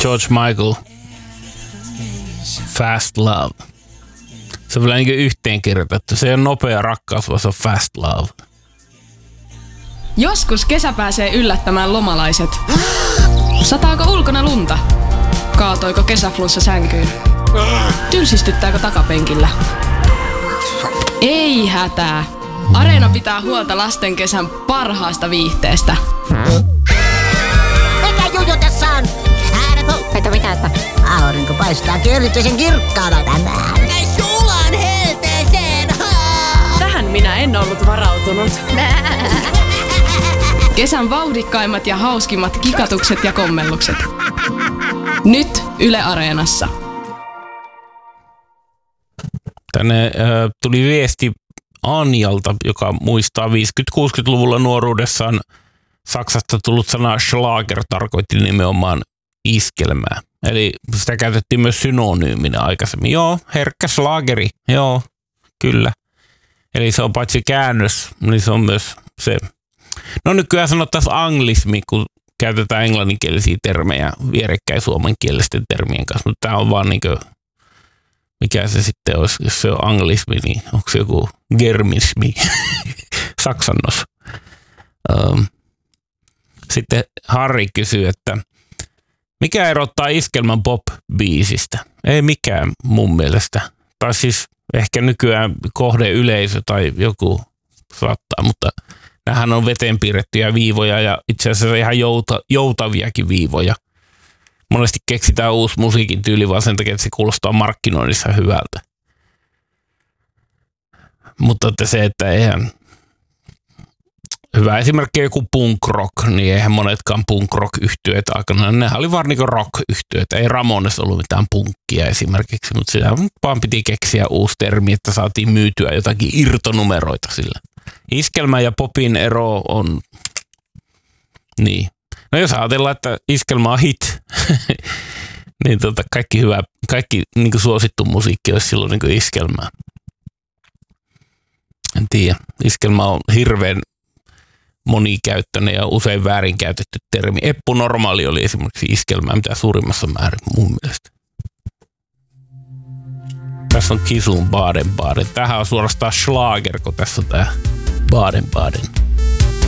George Michael, Fast Love. Se on vielä niin yhteenkirjoitettu. Se ei ole nopea rakkaus, vaan se on Fast Love. Joskus kesä pääsee yllättämään lomalaiset. Sataako ulkona lunta? Kaatoiko kesäflunssa sänkyyn? Tylsistyttääkö takapenkillä? Ei hätää. Areena pitää huolta lasten kesän parhaasta viihteestä. Mikä juju tässä on? Että mitä, että aurinko paistaa erityisen kirkkaana tänään. Sulan helteeseen! Tähän minä en ollut varautunut. Kesän vauhdikkaimmat ja hauskimmat kikatukset ja kommellukset. Nyt Yle Areenassa. Tänne tuli viesti Anjalta, joka muistaa 50-60-luvulla nuoruudessaan Saksasta tullut sana Schlager tarkoitti nimenomaan iskelmää. Eli sitä käytettiin myös synonyyminä aikaisemmin. Joo, herkkä schlageri. Joo, kyllä. Eli se on paitsi käännös, niin se on myös se. No nykyään sanottaisiin anglismi, kun käytetään englanninkielisiä termejä vierekkäin suomenkielisten termien kanssa. Mutta tämä on vaan niinkö, mikä se sitten olisi, jos se on anglismi, niin onko se joku germismi, saksannos. Sitten Harri kysyy, että mikä erottaa iskelmän pop-biisistä? Ei mikään mun mielestä. Tai siis ehkä nykyään kohdeyleisö tai joku saattaa, mutta nämähän on veteen piirrettyjä viivoja ja itse asiassa ihan joutaviakin viivoja. Monesti keksitään uusi musiikin tyyli vaan sen takia, että se kuulostaa markkinoinnissa hyvältä. Mutta että se, että eihän hyvä esimerkki joku punk rock, niin eihän monetkaan punk rock -yhtyeet aikana. Nehän oli vaan niinku rock-yhtyeet. Ei Ramones ollut mitään punkkia esimerkiksi, mutta sitä vaan piti keksiä uusi termi, että saatiin myytyä jotakin irtonumeroita sillä. Iskelmä ja popin ero on niin. No jos ajatellaan, että iskelmä on hit, niin kaikki niinku suosittu musiikki olisi silloin niinku iskelmää. En tiedä. Iskelmä on hirveän monikäyttöinen ja usein väärinkäytetty termi. Eppu normaali oli esimerkiksi iskelmää mitä suurimmassa määrin mun mielestä. Tässä on Kisun Baden-Baden. Tämähän on suorastaan schlager, kun tässä on tää Baden-Baden.